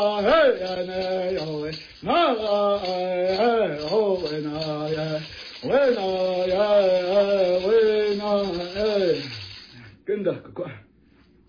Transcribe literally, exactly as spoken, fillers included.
哎呀那哟喂，那哎哦喂那呀，喂那呀喂那哎，跟着快快。